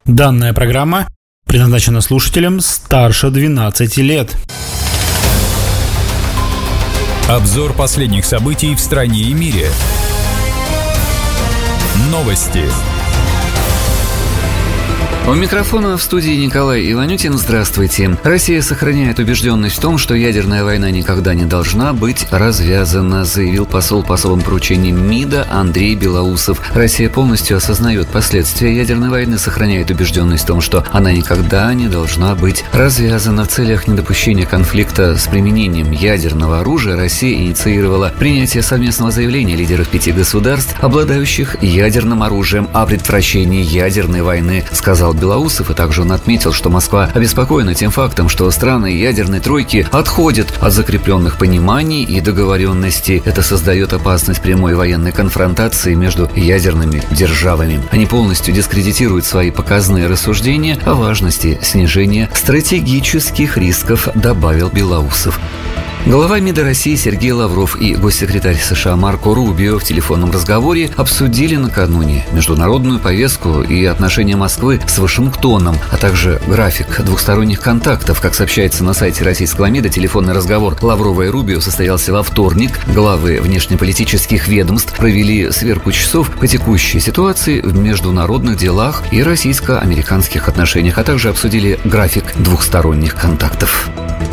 Данная программа предназначена слушателям старше 12 лет. Обзор последних событий в стране и мире. Новости. У микрофона в студии Николай Иванютин. Здравствуйте. Россия сохраняет убежденность в том, что ядерная война никогда не должна быть развязана, заявил посол по особым поручениям МИДа Андрей Белоусов. Россия полностью осознает последствия ядерной войны, сохраняет убежденность в том, что она никогда не должна быть развязана. В целях недопущения конфликта с применением ядерного оружия Россия инициировала принятие совместного заявления лидеров 5 государств, обладающих ядерным оружием, о предотвращении ядерной войны, сказал Белоусов, и также он отметил, что Москва обеспокоена тем фактом, что страны ядерной тройки отходят от закрепленных пониманий и договоренностей. Это создает опасность прямой военной конфронтации между ядерными державами. Они полностью дискредитируют свои показные рассуждения о важности снижения стратегических рисков, добавил Белоусов. Глава МИДа России Сергей Лавров и госсекретарь США Марко Рубио в телефонном разговоре обсудили накануне международную повестку и отношения Москвы с Вашингтоном, а также график двухсторонних контактов. Как сообщается на сайте российского МИДа, телефонный разговор Лаврова и Рубио состоялся во вторник. Главы внешнеполитических ведомств провели сверку часов по текущей ситуации в международных делах и российско-американских отношениях, а также обсудили график двухсторонних контактов.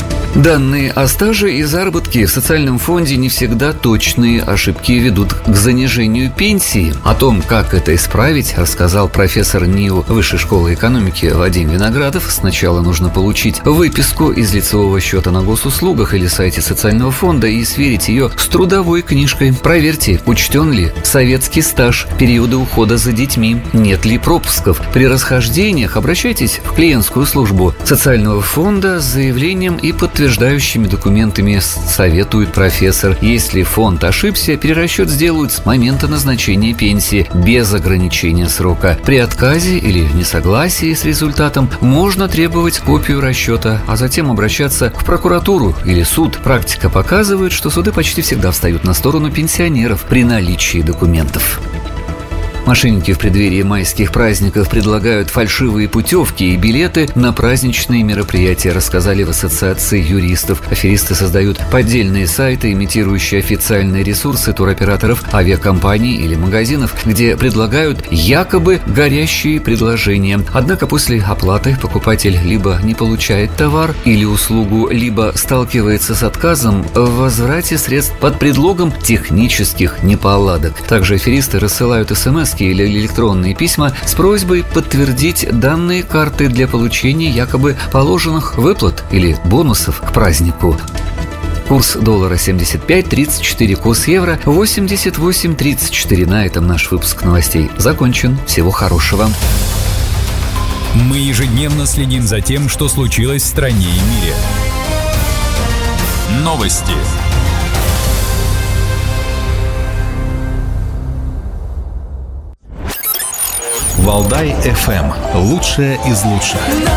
Данные о стаже и заработке в социальном фонде не всегда точные, ошибки ведут к занижению пенсии. О том, как это исправить, рассказал профессор НИУ Высшей школы экономики Вадим Виноградов. Сначала нужно получить выписку из лицевого счета на госуслугах или сайте социального фонда и сверить ее с трудовой книжкой. Проверьте, учтен ли советский стаж, периоды ухода за детьми, нет ли пропусков. При расхождениях обращайтесь в клиентскую службу социального фонда с заявлением и подтверждающими документами, советует профессор. Если фонд ошибся, перерасчет сделают с момента назначения пенсии без ограничения срока. При отказе или несогласии с результатом можно требовать копию расчета, а затем обращаться в прокуратуру или суд. Практика показывает, что суды почти всегда встают на сторону пенсионеров при наличии документов. Мошенники в преддверии майских праздников предлагают фальшивые путевки и билеты на праздничные мероприятия, рассказали в Ассоциации юристов. Аферисты создают поддельные сайты, имитирующие официальные ресурсы туроператоров, авиакомпаний или магазинов, где предлагают якобы горящие предложения. Однако после оплаты покупатель либо не получает товар или услугу, либо сталкивается с отказом в возврате средств под предлогом технических неполадок. Также аферисты рассылают СМС или электронные письма с просьбой подтвердить данные карты для получения якобы положенных выплат или бонусов к празднику. Курс доллара 75.34, курс евро 88.34. На этом наш выпуск новостей закончен. Всего хорошего. Мы ежедневно следим за тем, что случилось в стране и мире. Новости. Валдай FM. Лучшее из лучших.